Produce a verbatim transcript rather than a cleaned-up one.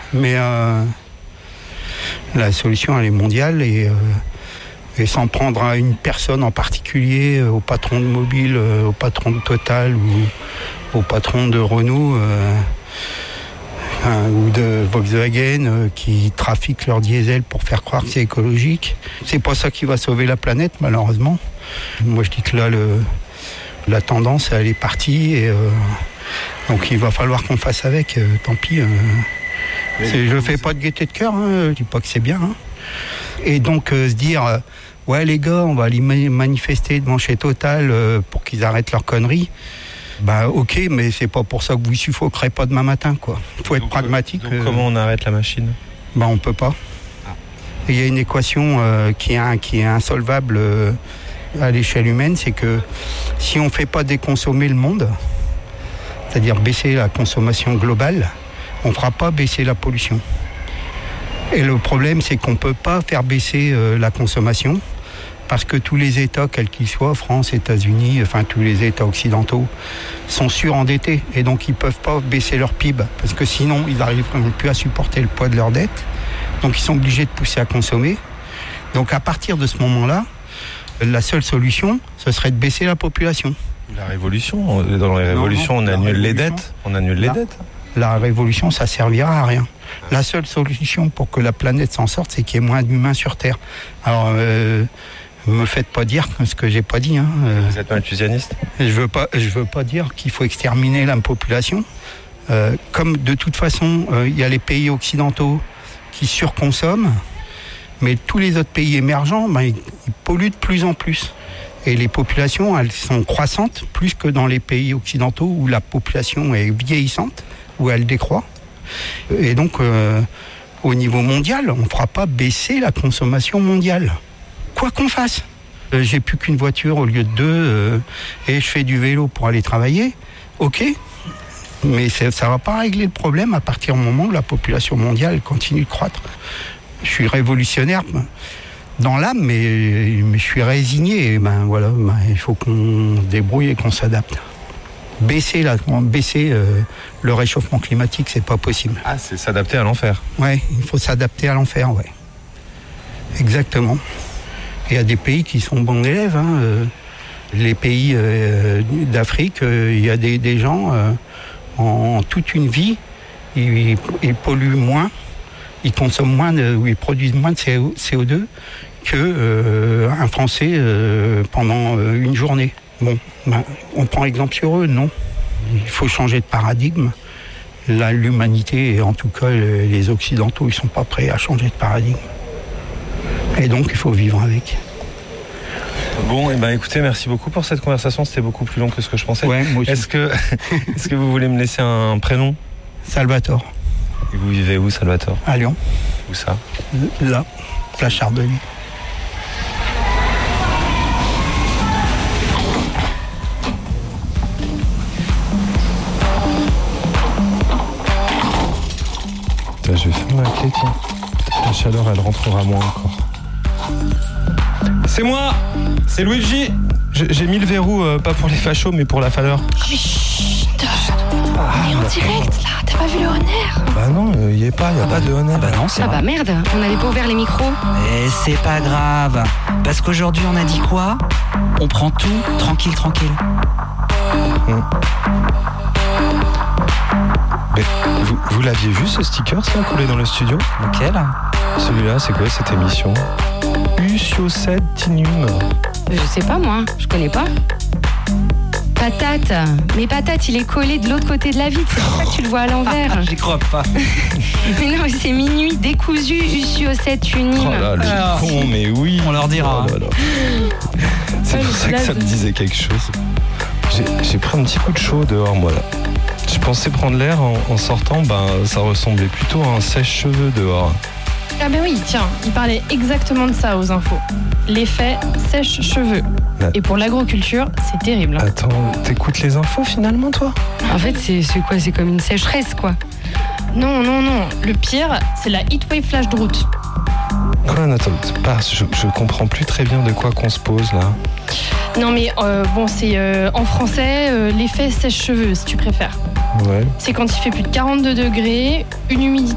Mais euh, la solution, elle est mondiale et, euh, et s'en prendre à une personne en particulier, au patron de Mobil, au patron de Total ou au patron de Renault euh, hein, ou de Volkswagen euh, qui trafiquent leur diesel pour faire croire que c'est écologique. C'est pas ça qui va sauver la planète, malheureusement. Moi, je dis que là, le, la tendance, elle est partie et euh, donc il va falloir qu'on fasse avec. Euh, tant pis. Euh, c'est, je fais pas de gaieté de cœur, hein, je dis pas que c'est bien. Hein. Et donc euh, se dire, euh, ouais les gars, on va aller manifester devant chez Total euh, pour qu'ils arrêtent leurs conneries. Bah ok, mais c'est pas pour ça que vous suffoquerez pas demain matin, quoi. Faut être donc, pragmatique. Donc euh, comment on arrête la machine ? Bah on peut pas. Il y a une équation euh, qui, est, qui est insolvable euh, à l'échelle humaine, c'est que si on fait pas déconsommer le monde, c'est-à-dire baisser la consommation globale, on fera pas baisser la pollution. Et le problème, c'est qu'on ne peut pas faire baisser euh, la consommation parce que tous les États, quels qu'ils soient, France, États-Unis, enfin tous les États occidentaux, sont surendettés et donc ils ne peuvent pas baisser leur P I B parce que sinon, ils n'arriveront plus à supporter le poids de leur dette. Donc ils sont obligés de pousser à consommer. Donc à partir de ce moment-là, la seule solution, ce serait de baisser la population. La révolution, dans les révolutions, non, non, on annule les dettes. On annule les la, dettes. La révolution, ça servira à rien. La seule solution pour que la planète s'en sorte, c'est qu'il y ait moins d'humains sur Terre. Alors, euh, me faites pas dire ce que j'ai pas dit. Hein. Vous êtes malthusianiste ? Je veux pas, je veux pas dire qu'il faut exterminer la population. Euh, comme de toute façon, il euh, y a les pays occidentaux qui surconsomment, mais tous les autres pays émergents, ben, ils, ils polluent de plus en plus. Et les populations, elles sont croissantes, plus que dans les pays occidentaux où la population est vieillissante, où elle décroît. Et donc, euh, au niveau mondial, on ne fera pas baisser la consommation mondiale. Quoi qu'on fasse. Euh, j'ai plus qu'une voiture au lieu de deux, euh, et je fais du vélo pour aller travailler. Ok, mais ça ne va pas régler le problème à partir du moment où la population mondiale continue de croître. Je suis révolutionnaire dans l'âme, mais, mais je suis résigné. Et ben voilà, ben, il faut qu'on se débrouille et qu'on s'adapte. Baisser, la, baisser euh, le réchauffement climatique, c'est pas possible. Ah, c'est s'adapter à l'enfer. Ouais, il faut s'adapter à l'enfer, ouais. Exactement. Il y a des pays qui sont bons élèves. Hein. Euh, les pays euh, d'Afrique, euh, il y a des, des gens, euh, en, en toute une vie, ils, ils polluent moins, ils consomment moins, de, ou ils produisent moins de C O deux que euh, un Français euh, pendant euh, une journée. Bon, ben, on prend exemple sur eux, non. Il faut changer de paradigme. Là, l'humanité, et en tout cas les, les Occidentaux, ils ne sont pas prêts à changer de paradigme. Et donc, il faut vivre avec. Bon, et ben écoutez, merci beaucoup pour cette conversation. C'était beaucoup plus long que ce que je pensais. Ouais, moi aussi. Est-ce que, est-ce que vous voulez me laisser un prénom ? Salvatore. Et vous vivez où, Salvatore ? À Lyon. Où ça ? Là, place Chardonnay. Je vais fermer la clé, tiens. La chaleur, elle rentrera moins encore. C'est moi, c'est Luigi. J'ai mis le verrou, euh, pas pour les fachos, mais pour la chaleur. Chut, ah, on est en direct, là. T'as pas vu le Honor ? Bah non, il n'y est pas, il n'y a ah pas bah, de Honor. Ah bah non, c'est Ah vrai. bah merde, on avait pas ouvert les micros. Et c'est pas grave, parce qu'aujourd'hui, on a dit quoi ? On prend tout tranquille, tranquille. Hum. Mais vous, vous l'aviez vu ce sticker, ça, collé dans le studio ? Lequel ? Celui-là, c'est quoi cette émission ? Usiocetinium. Je sais pas moi, je connais pas. Patate, mais Patate, il est collé de l'autre côté de la vitre, c'est pour ça que tu le vois à l'envers. J'y crois pas. Mais non, c'est minuit décousu, Usiocetinium. Oh là, les Alors, cons, mais oui. On leur dira. Oh là là. C'est Ouais, pour ça que ça me disait quelque chose. J'ai, j'ai pris un petit coup de chaud dehors, moi, là. Je pensais prendre l'air en, en sortant, ben, ça ressemblait plutôt à un sèche-cheveux dehors. Ah ben oui, tiens, il parlait exactement de ça aux infos. L'effet sèche-cheveux. Ouais. Et pour l'agriculture, c'est terrible. Attends, t'écoutes les infos finalement, toi ? En fait, c'est, c'est quoi ? C'est comme une sécheresse, quoi. Non, non, non. Le pire, c'est la heatwave flash drought. Quoi, attends, pas, je, je comprends plus très bien de quoi qu'on se pose, là. Non mais euh, bon, c'est euh, en français euh, l'effet sèche-cheveux, si tu préfères. Ouais. C'est quand il fait plus de quarante-deux degrés, une humidité